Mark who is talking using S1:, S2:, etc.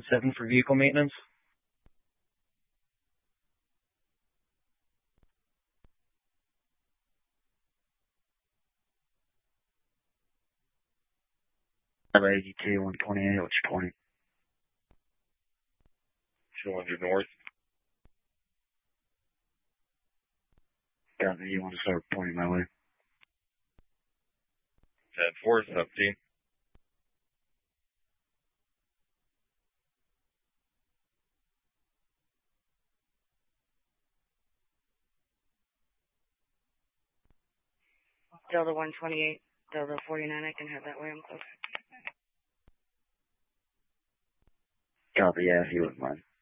S1: 7 for vehicle maintenance. AGT 128, what's your 20?
S2: 200 north.
S1: Got me, you want to start pointing my way?
S2: 10-4, it's up to you.
S3: Delta 128, Delta 49, I can have that way, I'm close.
S1: Copy, yeah, if you wouldn't mind.